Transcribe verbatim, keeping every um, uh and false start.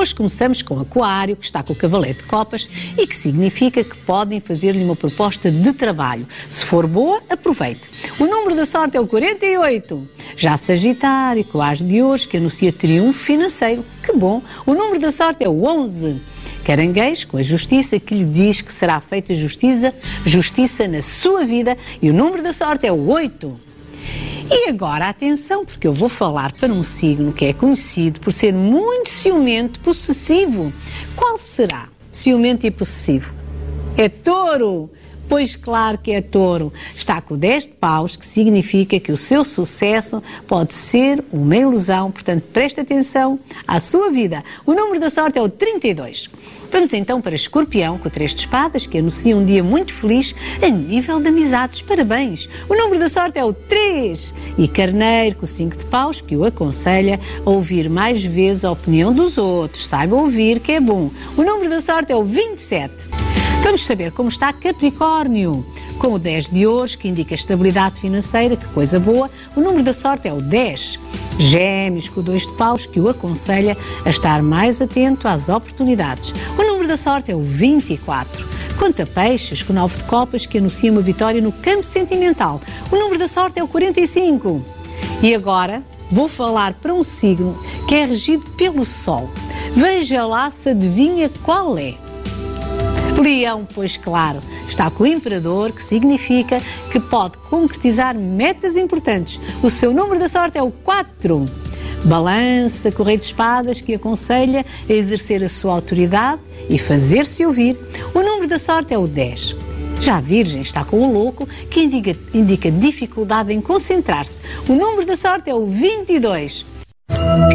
Hoje começamos com Aquário, que está com o Cavaleiro de Copas e que significa que podem fazer-lhe uma proposta de trabalho. Se for boa, aproveite. O número da sorte é o quarenta e oito. Já Sagitário, com o As de Ouros, que anuncia triunfo financeiro. Que bom! O número da sorte é o onze. Caranguejo, com a Justiça, que lhe diz que será feita justiça, justiça na sua vida, e o número da sorte é o oito. E agora, atenção, porque eu vou falar para um signo que é conhecido por ser muito ciumento, possessivo. Qual será? Ciumento e possessivo? É Touro! Pois claro que é Touro. Está com o dez de paus, que significa que o seu sucesso pode ser uma ilusão. Portanto, preste atenção à sua vida. O número da sorte é o trinta e dois. Vamos então para Escorpião, com o três de espadas, que anuncia um dia muito feliz a nível de amizades. Parabéns! O número da sorte é o três. E Carneiro, com o cinco de paus, que o aconselha a ouvir mais vezes a opinião dos outros. Saiba ouvir, que é bom. O número da sorte é o vinte e sete. Vamos saber como está Capricórnio, com o dez de Ouros, que indica estabilidade financeira, que coisa boa. O número da sorte é o dez. Gêmeos, com o dois de paus, que o aconselha a estar mais atento às oportunidades. O número da sorte é o vinte e quatro. Quanto a Peixes, com o nove de copas, que anuncia uma vitória no campo sentimental. O número da sorte é o quarenta e cinco. E agora vou falar para um signo que é regido pelo Sol. Veja lá se adivinha qual é. Leão, pois claro, está com o Imperador, que significa que pode concretizar metas importantes. O seu número da sorte é o quatro. Balança, com o Rei de Espadas, que aconselha a exercer a sua autoridade e fazer-se ouvir. O número da sorte é o dez. Já a Virgem está com o Louco, que indica, indica dificuldade em concentrar-se. O número da sorte é o vinte e dois.